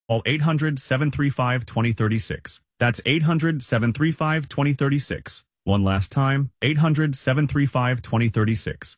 Call 800-735-2036. That's 800-735-2036. One last time, 800-735-2036.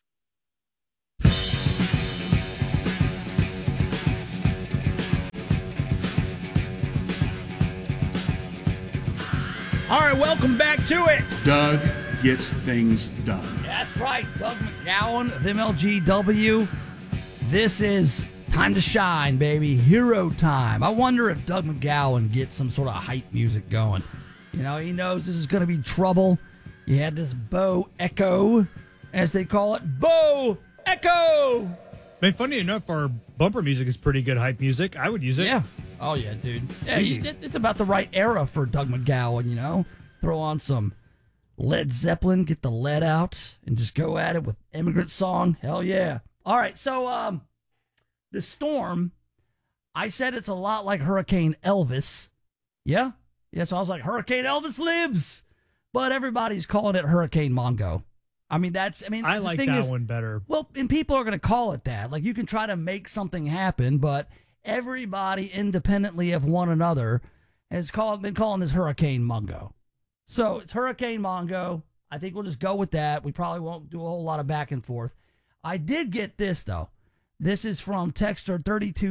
All right, welcome back to it. Doug gets things done. That's right, Doug McGowan of MLGW. This is time to shine, baby. Hero time. I wonder if Doug McGowan gets some sort of hype music going. You know, he knows this is going to be trouble. You had this Bo Echo, as they call it. Bo Echo! Man, funny enough, our bumper music is pretty good hype music. I would use it. Yeah. Oh, yeah, dude. Yeah, it's about the right era for Doug McGowan, you know? Throw on some Led Zeppelin, get the lead out, and just go at it with Immigrant Song. Hell yeah. All right, so the storm, I said it's a lot like Hurricane Elvis. Yeah? Yeah, so I was like, Hurricane Elvis lives! But everybody's calling it Hurricane Mongo. I like that one better. Well, and people are going to call it that. Like, you can try to make something happen, but everybody independently of one another has been calling this Hurricane Mongo. So it's Hurricane Mongo. I think we'll just go with that. We probably won't do a whole lot of back and forth. I did get this, though. This is from Texter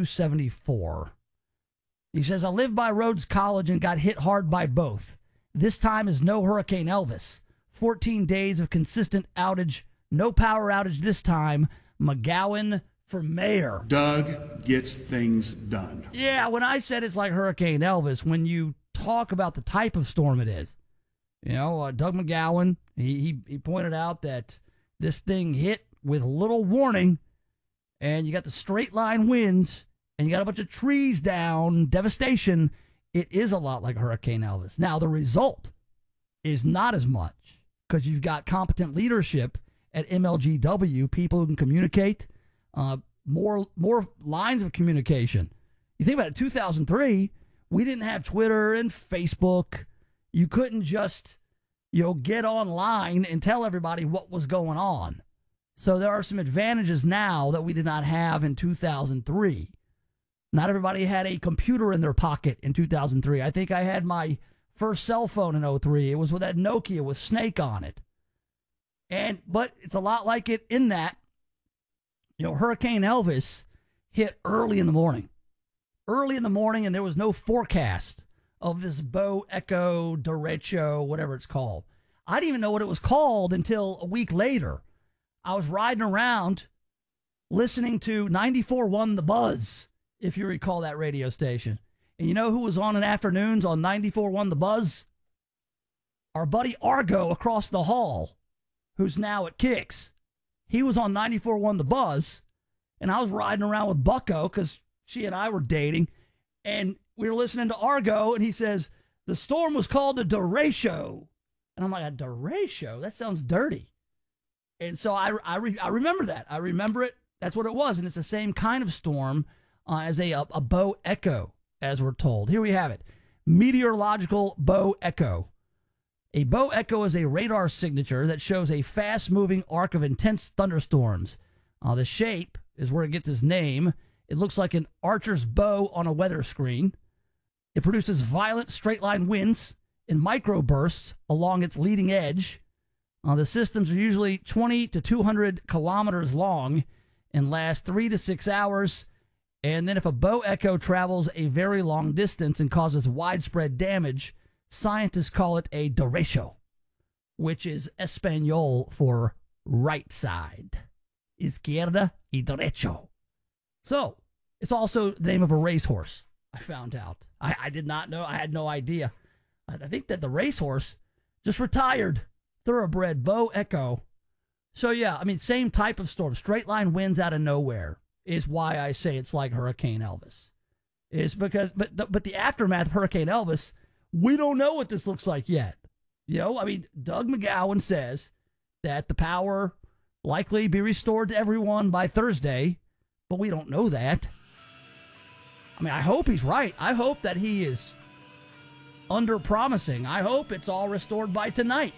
3274. He says, I lived by Rhodes College and got hit hard by both. This time is no Hurricane Elvis. 14 days of consistent outage. No power outage this time. McGowan for mayor. Doug gets things done. Yeah, when I said it's like Hurricane Elvis, when you talk about the type of storm it is. You know, Doug McGowan, he pointed out that this thing hit with little warning, and you got the straight line winds, and you got a bunch of trees down, devastation. It is a lot like Hurricane Elvis. Now, the result is not as much, because you've got competent leadership at MLGW, people who can communicate, more lines of communication. You think about it, 2003, we didn't have Twitter and Facebook. You couldn't just, get online and tell everybody what was going on. So there are some advantages now that we did not have in 2003. Not everybody had a computer in their pocket in 2003. I think I had my first cell phone in 2003. It was with that Nokia with Snake on it. But it's a lot like it in that, Hurricane Elvis hit early in the morning. Early in the morning, and there was no forecast of this Bo Echo, Derecho, whatever it's called. I didn't even know what it was called until a week later. I was riding around listening to 94.1 The Buzz, if you recall that radio station. And you know who was on in afternoons on 94.1 The Buzz? Our buddy Argo across the hall, who's now at Kicks. He was on 94.1 The Buzz, and I was riding around with Bucko because she and I were dating, and we were listening to Argo, and he says, the storm was called a derecho. And I'm like, a derecho? That sounds dirty. And so I remember that. I remember it. That's what it was, and it's the same kind of storm as a Bo Echo, as we're told. Here we have it. Meteorological Bo Echo. A Bo Echo is a radar signature that shows a fast-moving arc of intense thunderstorms. The shape is where it gets its name. It looks like an archer's bow on a weather screen. It produces violent straight-line winds in microbursts along its leading edge. The systems are usually 20 to 200 kilometers long and last 3 to 6 hours. And then if a Bo Echo travels a very long distance and causes widespread damage, scientists call it a derecho, which is Espanol for right side. Izquierda y derecho. So, it's also the name of a racehorse, I found out. I did not know. I had no idea. I think that the racehorse just retired. Thoroughbred Bo Echo. So, yeah, same type of storm. Straight line winds out of nowhere is why I say it's like Hurricane Elvis. It's because, but the aftermath of Hurricane Elvis, we don't know what this looks like yet. Doug McGowan says that the power likely be restored to everyone by Thursday, but we don't know that. I hope he's right. I hope that he is under-promising. I hope it's all restored by tonight.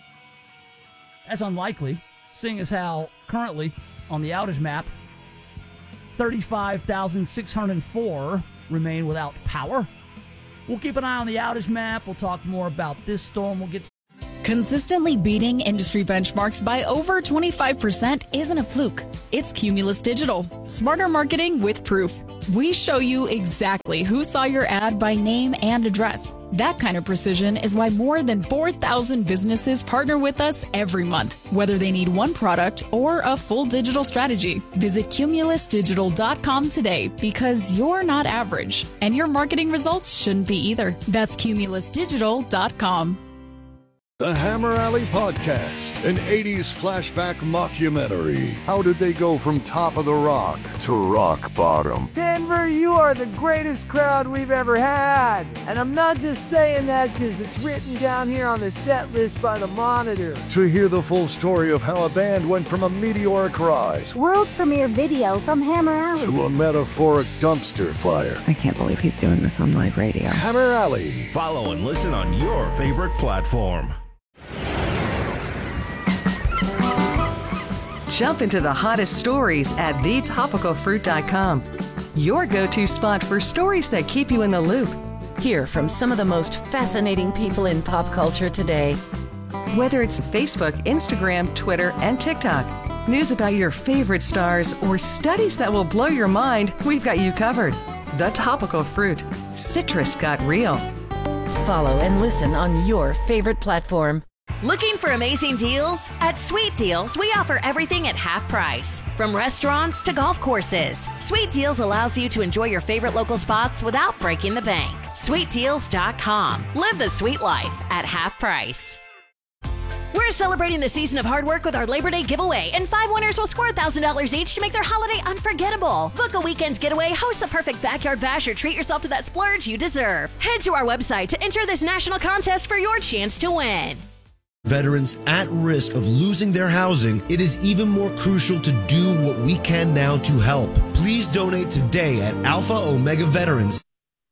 That's unlikely, seeing as how currently on the outage map, 35,604 remain without power. We'll keep an eye on the outage map. We'll talk more about this storm. We'll get Consistently beating industry benchmarks by over 25% isn't a fluke. It's Cumulus Digital. Smarter marketing with proof. We show you exactly who saw your ad by name and address. That kind of precision is why more than 4,000 businesses partner with us every month, whether they need one product or a full digital strategy. Visit cumulusdigital.com today because you're not average, and your marketing results shouldn't be either. That's cumulusdigital.com. The Hammer Alley Podcast, an 80s flashback mockumentary. How did they go from top of the rock to rock bottom? Denver, you are the greatest crowd we've ever had. And I'm not just saying that because it's written down here on the set list by the Monitor. To hear the full story of how a band went from a meteoric rise, world premiere video from Hammer Alley, to a metaphoric dumpster fire. I can't believe he's doing this on live radio. Hammer Alley. Follow and listen on your favorite platform. Jump into the hottest stories at thetopicalfruit.com. Your go-to spot for stories that keep you in the loop. Hear from some of the most fascinating people in pop culture today. Whether it's Facebook, Instagram, Twitter, and TikTok, news about your favorite stars, or studies that will blow your mind, we've got you covered. The Topical Fruit. Citrus got real. Follow and listen on your favorite platform. Looking for amazing deals? At Sweet Deals, we offer everything at half price. From restaurants to golf courses, Sweet Deals allows you to enjoy your favorite local spots without breaking the bank. SweetDeals.com. Live the sweet life at half price. We're celebrating the season of hard work with our Labor Day giveaway, and 5 winners will score $1,000 each to make their holiday unforgettable. Book a weekend getaway, host the perfect backyard bash, or treat yourself to that splurge you deserve. Head to our website to enter this national contest for your chance to win. Veterans at risk of losing their housing, it is even more crucial to do what we can now to help. Please donate today at Alpha Omega Veterans.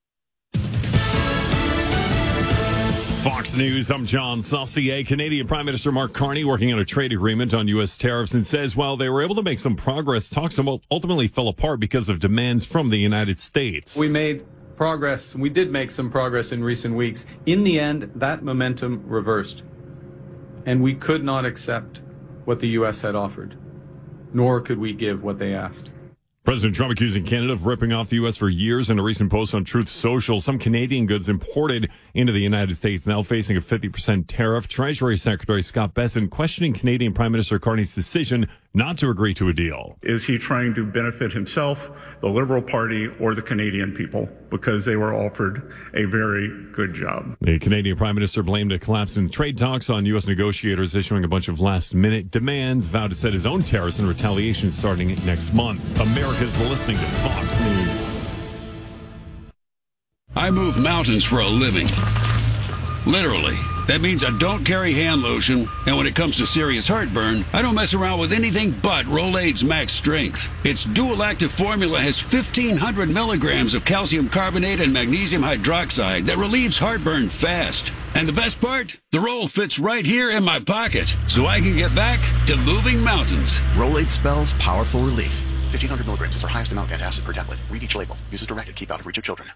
Fox News, I'm John Saucier. Canadian Prime Minister Mark Carney working on a trade agreement on U.S. tariffs and says while they were able to make some progress, talks ultimately fell apart because of demands from the United States. We made progress. We did make some progress in recent weeks. In the end, that momentum reversed. And we could not accept what the U.S. had offered, nor could we give what they asked. President Trump accusing Canada of ripping off the U.S. for years in a recent post on Truth Social. Some Canadian goods imported into the United States now facing a 50% tariff. Treasury Secretary Scott Bessent questioning Canadian Prime Minister Carney's decision not to agree to a deal. Is he trying to benefit himself, the Liberal Party, or the Canadian people? Because they were offered a very good job. The Canadian Prime Minister blamed a collapse in trade talks on U.S. negotiators issuing a bunch of last-minute demands, vowed to set his own tariffs in retaliation starting next month. America's listening to Fox News. I move mountains for a living. Literally. That means I don't carry hand lotion, and when it comes to serious heartburn, I don't mess around with anything but Rolaids Max Strength. Its dual active formula has 1,500 milligrams of calcium carbonate and magnesium hydroxide that relieves heartburn fast. And the best part? The roll fits right here in my pocket, so I can get back to moving mountains. Rolaids spells powerful relief. 1,500 milligrams is our highest amount of antacid per tablet. Read each label. Use as directed. Keep out of reach of children.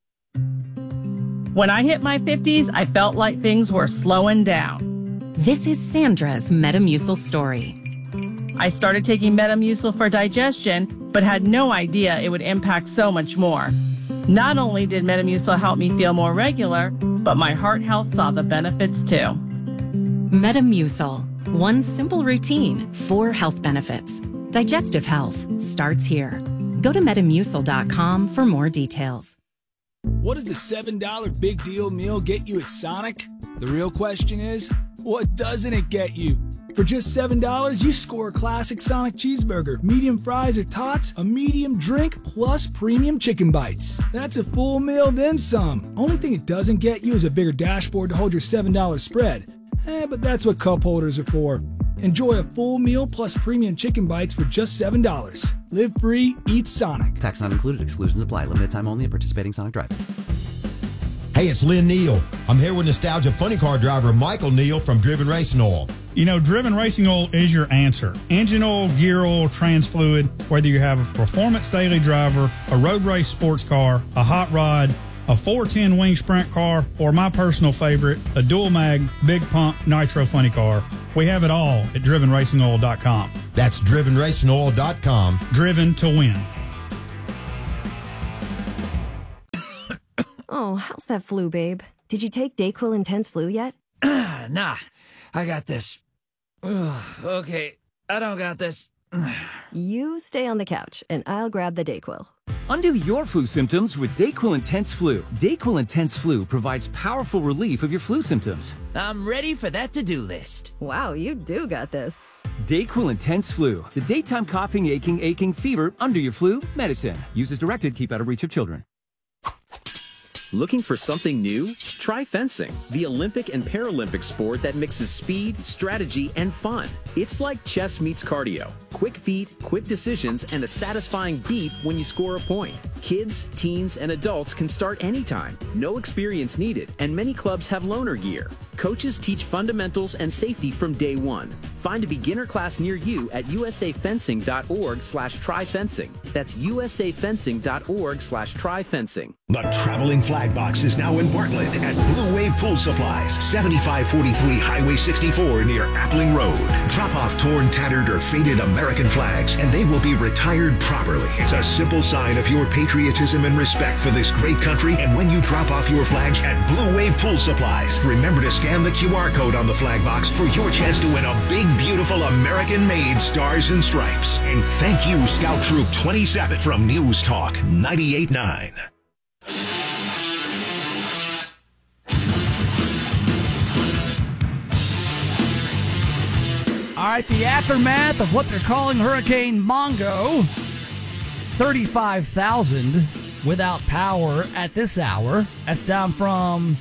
When I hit my 50s, I felt like things were slowing down. This is Sandra's Metamucil story. I started taking Metamucil for digestion, but had no idea it would impact so much more. Not only did Metamucil help me feel more regular, but my heart health saw the benefits too. Metamucil. One simple routine, 4 health benefits. Digestive health starts here. Go to Metamucil.com for more details. What does the $7 big deal meal get you at Sonic? The real question is, what doesn't it get you? For just $7, you score a classic Sonic cheeseburger, medium fries or tots, a medium drink, plus premium chicken bites. That's a full meal, then some. Only thing it doesn't get you is a bigger dashboard to hold your $7 spread. But that's what cup holders are for. Enjoy a full meal plus premium chicken bites for just $7. Live free, eat Sonic. Tax not included. Exclusions apply. Limited time only at participating Sonic drive-ins. Hey, it's Lynn Neal. I'm here with nostalgia funny car driver Michael Neal from Driven Racing Oil. You know, Driven Racing Oil is your answer. Engine oil, gear oil, trans fluid, whether you have a performance daily driver, a road race sports car, a hot rod, a 410 wing sprint car, or my personal favorite, a dual mag, big pump, nitro funny car. We have it all at drivenracingoil.com. That's drivenracingoil.com. Driven to win. Oh, how's that flu, babe? Did you take DayQuil Intense Flu yet? Nah, I got this. Ugh, okay, I don't got this. You stay on the couch, and I'll grab the DayQuil. Undo your flu symptoms with DayQuil Intense Flu. DayQuil Intense Flu provides powerful relief of your flu symptoms. I'm ready for that to-do list. Wow, you do got this. DayQuil Intense Flu. The daytime coughing, aching, fever, under your flu medicine. Use as directed. Keep out of reach of children. Looking for something new? Try fencing, the Olympic and Paralympic sport that mixes speed, strategy, and fun. It's like chess meets cardio. Quick feet, quick decisions, and a satisfying beat when you score a point. Kids, teens, and adults can start anytime. No experience needed, and many clubs have loaner gear. Coaches teach fundamentals and safety from day one. Find a beginner class near you at usafencing.org/tryfencing. That's usafencing.org/tryfencing. The traveling flag box is now in Bartlett at Blue Wave Pool Supplies, 7543 Highway 64 near Appling Road. Drop off torn, tattered, or faded American flags, and they will be retired properly. It's a simple sign of your patriotism and respect for this great country. And when you drop off your flags at Blue Wave Pool Supplies, remember to scan the QR code on the flag box for your chance to win a big, beautiful American-made Stars and Stripes. And thank you, Scout Troop 27 from News Talk 98.9. All right, the aftermath of what they're calling Hurricane Mongo. 35,000 without power at this hour. That's down from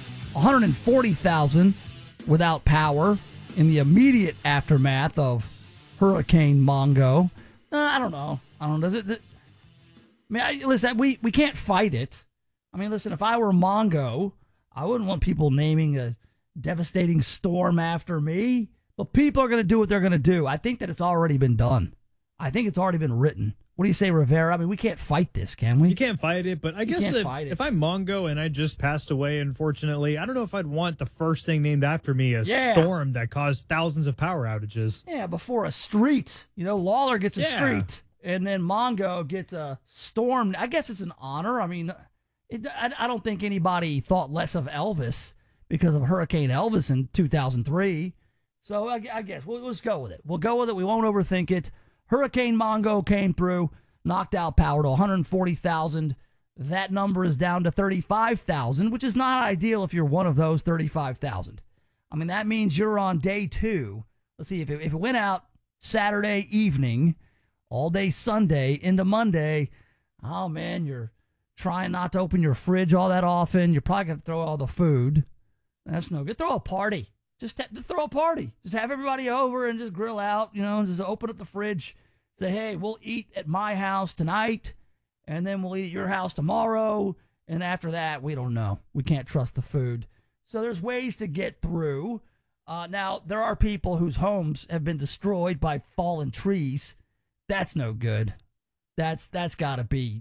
140,000 without power in the immediate aftermath of Hurricane Mongo. I don't know. Does it? I mean, listen, we can't fight it. I mean, listen, if I were Mongo, I wouldn't want people naming a devastating storm after me. But people are going to do what they're going to do. I think that it's already been done. I think it's already been written. What do you say, Rivera? I mean, we can't fight this, can we? You can't fight it, but I guess if I'm Mongo and I just passed away, unfortunately, I don't know if I'd want the first thing named after me a storm that caused thousands of power outages. Yeah, before a street. You know, Lawler gets a street, and then Mongo gets a storm. I guess it's an honor. I mean, I don't think anybody thought less of Elvis because of Hurricane Elvis in 2003. So I guess let's go with it. We'll go with it. We won't overthink it. Hurricane Mongo came through, knocked out power to 140,000. That number is down to 35,000, which is not ideal if you're one of those 35,000. I mean, that means you're on day 2. Let's see, if it went out Saturday evening, all day Sunday into Monday, oh, man, you're trying not to open your fridge all that often. You're probably going to throw all the food. That's no good. Throw a party. Just throw a party. Just have everybody over and just grill out, just open up the fridge. Say, hey, we'll eat at my house tonight, and then we'll eat at your house tomorrow. And after that, we don't know. We can't trust the food. So there's ways to get through. Now, there are people whose homes have been destroyed by fallen trees. That's no good. That's got to be,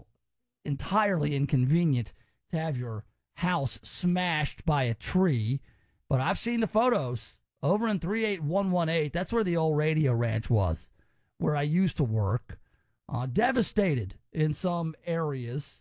entirely inconvenient to have your house smashed by a tree. But I've seen the photos over in 38118. That's where the old radio ranch was, where I used to work. Devastated in some areas.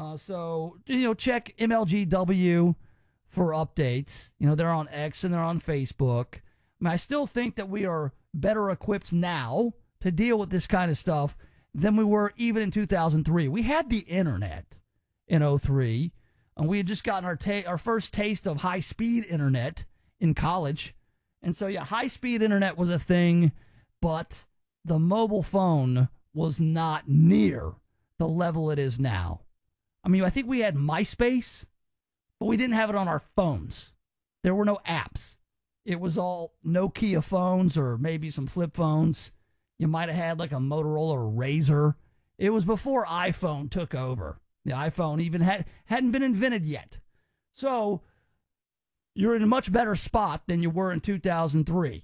So, check MLGW for updates. They're on X and they're on Facebook. I mean, I still think that we are better equipped now to deal with this kind of stuff than we were even in 2003. We had the internet in 2003. And we had just gotten our first taste of high-speed internet in college. And so, high-speed internet was a thing, but the mobile phone was not near the level it is now. I mean, I think we had MySpace, but we didn't have it on our phones. There were no apps. It was all Nokia phones or maybe some flip phones. You might have had like a Motorola or Razr. It was before iPhone took over. The iPhone even hadn't been invented yet. So you're in a much better spot than you were in 2003.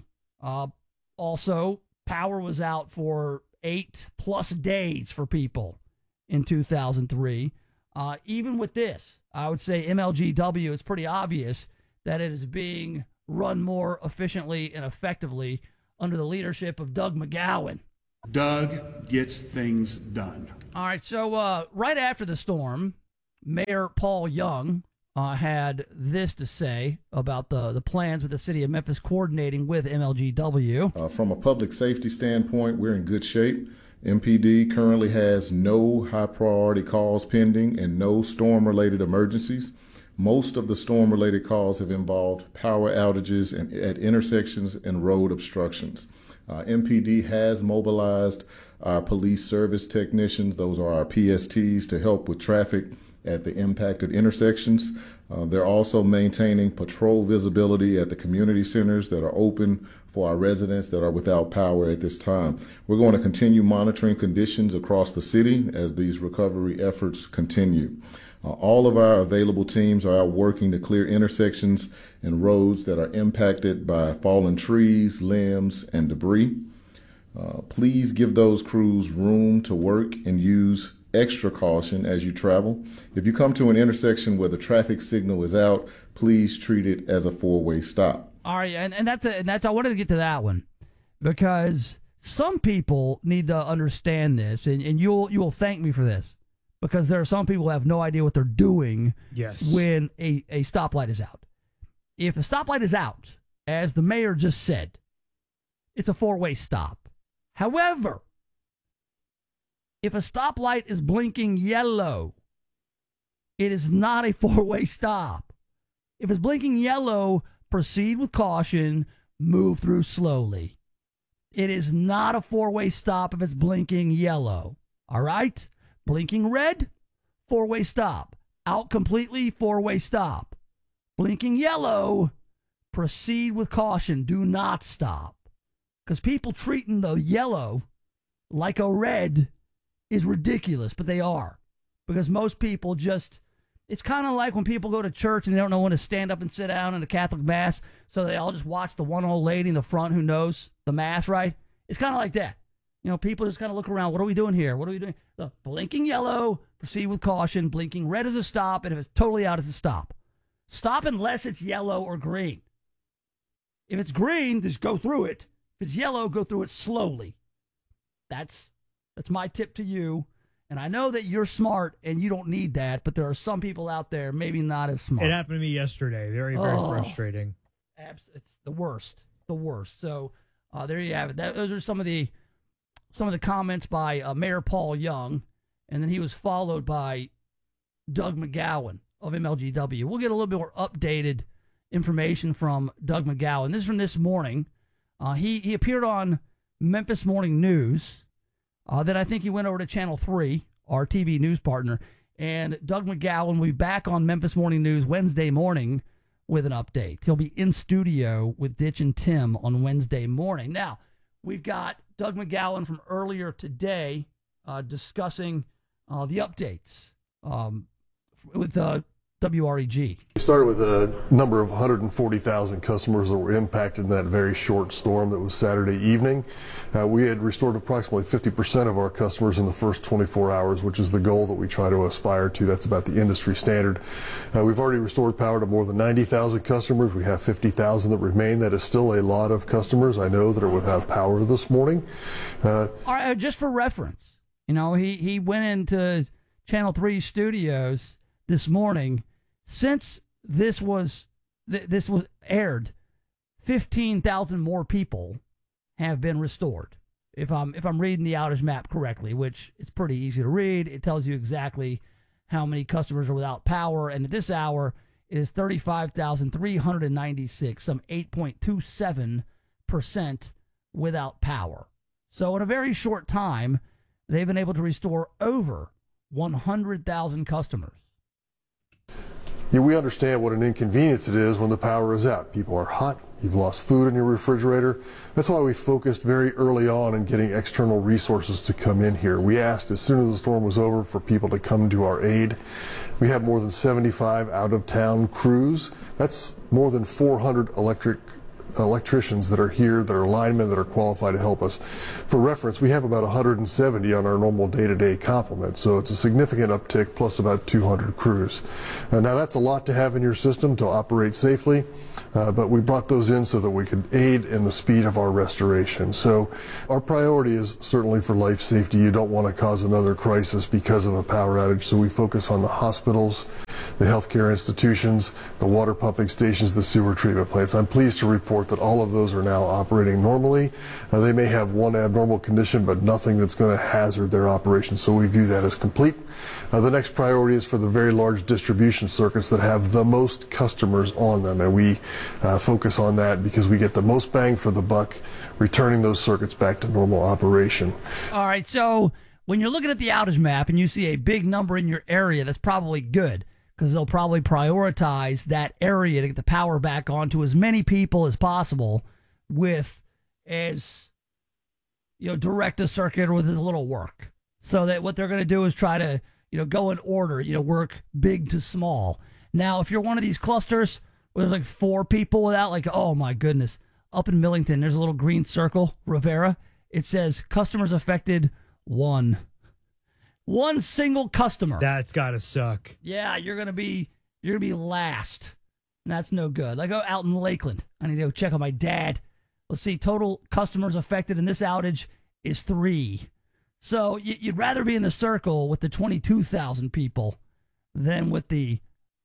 Also, power was out for 8+ days for people in 2003. Even with this, I would say MLGW, it's pretty obvious that it is being run more efficiently and effectively under the leadership of Doug McGowan. Doug gets things done. All right, so right after the storm, Mayor Paul Young had this to say about the plans with the city of Memphis coordinating with MLGW. From a public safety standpoint, we're in good shape. MPD currently has no high priority calls pending and no storm-related emergencies. Most of the storm-related calls have involved power outages at intersections and road obstructions. MPD has mobilized our police service technicians, those are our PSTs, to help with traffic at the impacted intersections. They're also maintaining patrol visibility at the community centers that are open for our residents that are without power at this time. We're going to continue monitoring conditions across the city as these recovery efforts continue. All of our available teams are out working to clear intersections and roads that are impacted by fallen trees, limbs, and debris. Please give those crews room to work and use extra caution as you travel. If you come to an intersection where the traffic signal is out, please treat it as a four-way stop. All right, and that's I wanted to get to that one because some people need to understand this, and you will thank me for this because there are some people who have no idea what they're doing when a stoplight is out. If a stoplight is out, as the mayor just said, it's a four-way stop. However, if a stoplight is blinking yellow, it is not a four-way stop. If it's blinking yellow, proceed with caution, move through slowly. It is not a four-way stop if it's blinking yellow. All right? Blinking red, four-way stop. Out completely, four-way stop. Blinking yellow, proceed with caution. Do not stop. Because people treating the yellow like a red is ridiculous, but they are. Because most people just, it's kind of like when people go to church and they don't know when to stand up and sit down in the Catholic Mass, so they all just watch the one old lady in the front who knows the Mass, right? It's kind of like that. You know, people just kind of look around, what are we doing here? What are we doing? The blinking yellow, proceed with caution. Blinking red is a stop, and if it's totally out, it's a stop. Stop unless it's yellow or green. If it's green, just go through it. If it's yellow, go through it slowly. That's my tip to you. And I know that you're smart and you don't need that, but there are some people out there maybe not as smart. It happened to me yesterday. Very, very frustrating. It's the worst. The worst. So there you have it. Those are some of the comments by Mayor Paul Young, and then he was followed by Doug McGowan of MLGW. We'll get a little bit more updated information from Doug McGowan. This is from this morning. He appeared on Memphis Morning News. Then I think he went over to Channel 3, our TV news partner. And Doug McGowan will be back on Memphis Morning News Wednesday morning with an update. He'll be in studio with Ditch and Tim on Wednesday morning. Now, we've got Doug McGowan from earlier today discussing the updates with WREG. We started with a number of 140,000 customers that were impacted in that very short storm that was Saturday evening. We had restored approximately 50% of our customers in the first 24 hours, which is the goal that we try to aspire to. That's about the industry standard. We've already restored power to more than 90,000 customers. We have 50,000 that remain. That is still a lot of customers, I know, that are without power this morning. All right, just for reference, you know, he went into Channel 3 studios this morning. Since this was aired, 15,000 more people have been restored. If I'm reading the outage map correctly, which it's pretty easy to read, it tells you exactly how many customers are without power. And at this hour, it is 35,396, some 8.27% without power. So in a very short time, they've been able to restore over 100,000 customers. we understand what an inconvenience it is when the power is out. People are hot. You've lost food in your refrigerator. That's why we focused very early on in getting external resources to come in here. We asked as soon as the storm was over for people to come to our aid. We have more than 75 out-of-town crews. That's more than 400 electricians that are here, that are linemen, that are qualified to help us. For reference, we have about 170 on our normal day-to-day complement, so it's a significant uptick, plus about 200 crews. Now that's a lot to have in your system to operate safely, but we brought those in so that we could aid in the speed of our restoration. So our priority is certainly for life safety. You don't want to cause another crisis because of a power outage, so we focus on the hospitals, the healthcare institutions, the water pumping stations, the sewer treatment plants. I'm pleased to report that all of those are now operating normally. They may have one abnormal condition, but nothing that's going to hazard their operation, so we view that as complete. The next priority is for the very large distribution circuits that have the most customers on them, and we focus on that because we get the most bang for the buck returning those circuits back to normal operation. All right, so when you're looking at the outage map and you see a big number in your area, that's probably good, because they'll probably prioritize that area to get the power back on to as many people as possible with as, direct a circuit with as little work. So that what they're going to do is try to, go in order, work big to small. Now, if you're one of these clusters where there's like 4 people without, oh my goodness, up in Millington, there's a little green circle, Rivera. It says customers affected 1. One single customer. That's gotta suck. Yeah, you're gonna be last. And that's no good. I go out in Lakeland. I need to go check on my dad. Let's see, total customers affected in this outage is 3. So you'd rather be in the circle with the 22,000 people than with the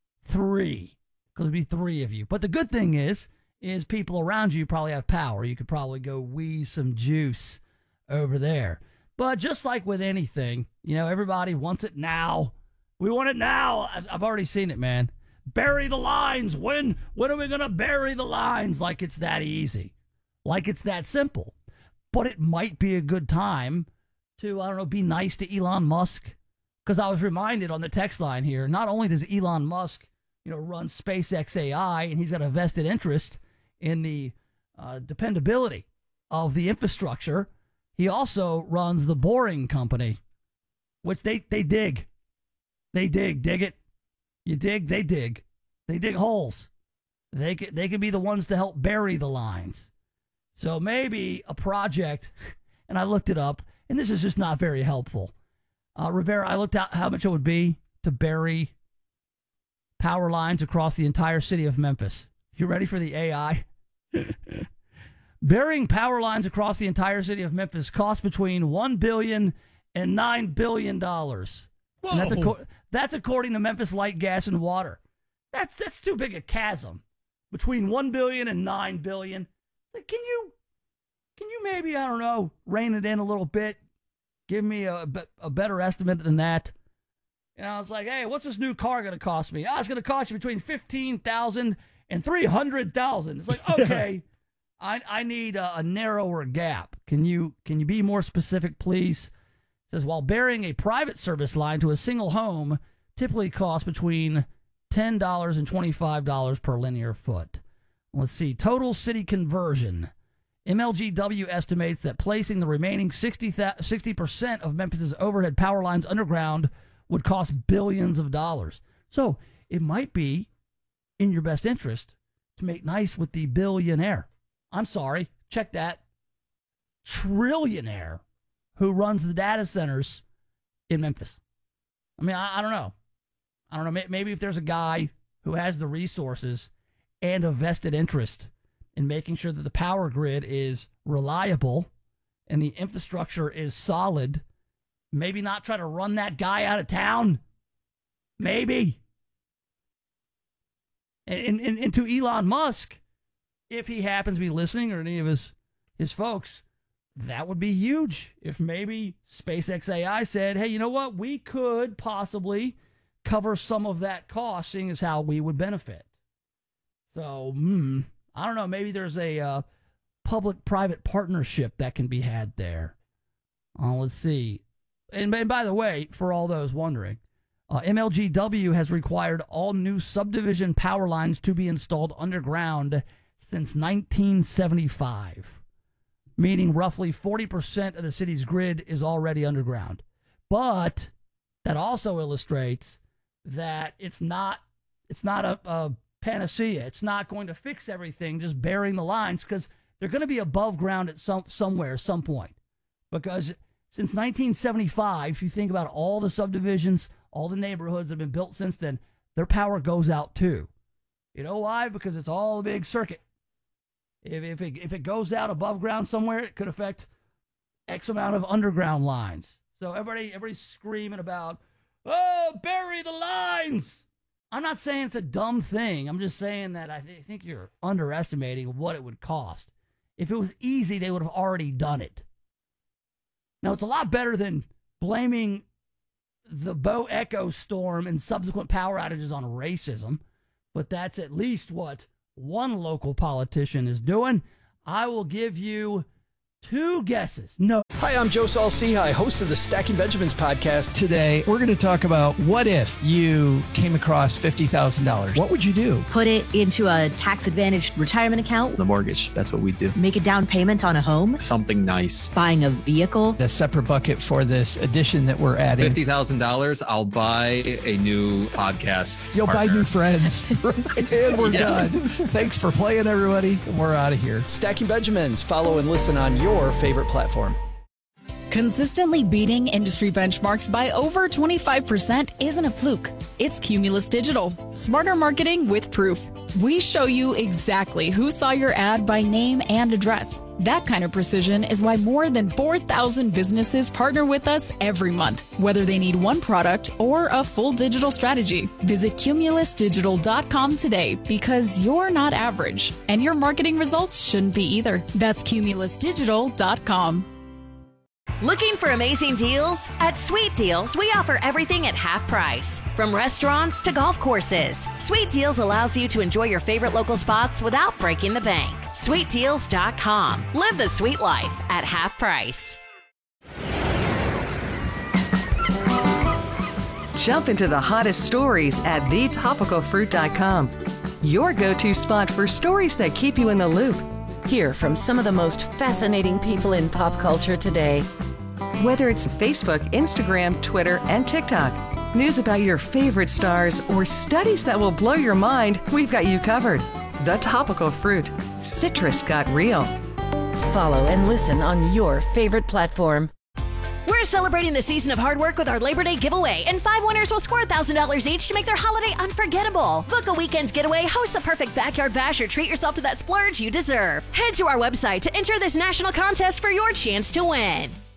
3, because it'd be 3 of you. But the good thing is people around you probably have power. You could probably go wheeze some juice over there. But just like with anything, everybody wants it now. We want it now. I've already seen it, man. Bury the lines. When are we going to bury the lines? Like it's that easy. Like it's that simple. But it might be a good time to, be nice to Elon Musk. Because I was reminded on the text line here, not only does Elon Musk, run SpaceX AI, and he's got a vested interest in the dependability of the infrastructure, he also runs the Boring Company, which they dig. They dig it. You dig, they dig. They dig holes. They can be the ones to help bury the lines. So maybe a project, and I looked it up, and this is just not very helpful. Rivera, I looked out how much it would be to bury power lines across the entire city of Memphis. You ready for the AI? Burying power lines across the entire city of Memphis costs between $1 billion and $9 billion. And that's according to Memphis Light, Gas, and Water. That's too big a chasm between $1 billion and $9 billion. Can you maybe, rein it in a little bit? Give me a better estimate than that. I was like, hey, what's this new car going to cost me? It's going to cost you between $15,000 and $300,000. It's like, okay. I need a narrower gap. Can you be more specific, please? It says, while burying a private service line to a single home typically costs between $10 and $25 per linear foot. Let's see. Total city conversion. MLGW estimates that placing the remaining 60% of Memphis's overhead power lines underground would cost billions of dollars. So it might be in your best interest to make nice with the billionaire. I'm sorry, check that. Trillionaire who runs the data centers in Memphis. I don't know. Maybe if there's a guy who has the resources and a vested interest in making sure that the power grid is reliable and the infrastructure is solid, maybe not try to run that guy out of town. Maybe. And to Elon Musk, if he happens to be listening, or any of his folks, that would be huge. If maybe SpaceX AI said, hey, you know what? We could possibly cover some of that cost, seeing as how we would benefit. So, I don't know. Maybe there's a public-private partnership that can be had there. Let's see. And by the way, for all those wondering, MLGW has required all new subdivision power lines to be installed underground since 1975, meaning roughly 40% of the city's grid is already underground. But that also illustrates that it's not a panacea. It's not going to fix everything just burying the lines, because they're going to be above ground at somewhere, some point. Because since 1975, if you think about all the subdivisions, all the neighborhoods that have been built since then, their power goes out too. You know why? Because it's all a big circuit. If it goes out above ground somewhere, it could affect X amount of underground lines. So everybody's screaming about, oh, bury the lines. I'm not saying it's a dumb thing. I'm just saying that I think you're underestimating what it would cost. If it was easy, they would have already done it. Now, it's a lot better than blaming the Bo Echo storm and subsequent power outages on racism, but that's at least what one local politician is doing. I will give you 2 guesses. No. Hi, I'm Joe Saul-Sehy, host of the Stacking Benjamins podcast. Today, we're going to talk about what if you came across $50,000. What would you do? Put it into a tax-advantaged retirement account. The mortgage, that's what we do. Make a down payment on a home. Something nice. Buying a vehicle. A separate bucket for this addition that we're adding. $50,000, I'll buy a new podcast You'll partner. buy new friends. And we're done. Thanks for playing, everybody. We're out of here. Stacking Benjamins. Follow and listen on your favorite platform. Consistently beating industry benchmarks by over 25% isn't a fluke. It's Cumulus Digital. Smarter marketing with proof. We show you exactly who saw your ad by name and address. That kind of precision is why more than 4,000 businesses partner with us every month, whether they need one product or a full digital strategy. Visit cumulusdigital.com today, because you're not average, and your marketing results shouldn't be either. That's cumulusdigital.com. Looking for amazing deals? At Sweet Deals, we offer everything at half price. From restaurants to golf courses, Sweet Deals allows you to enjoy your favorite local spots without breaking the bank. SweetDeals.com. Live the sweet life at half price. Jump into the hottest stories at thetopicalfruit.com. Your go-to spot for stories that keep you in the loop. Hear from some of the most fascinating people in pop culture today. Whether it's Facebook, Instagram, Twitter, and TikTok, news about your favorite stars, or studies that will blow your mind, we've got you covered. The Topical Fruit. Citrus got real. Follow and listen on your favorite platform. We're celebrating the season of hard work with our Labor Day giveaway, and 5 winners will score $1,000 each to make their holiday unforgettable. Book a weekend getaway, host the perfect backyard bash, or treat yourself to that splurge you deserve. Head to our website to enter this national contest for your chance to win.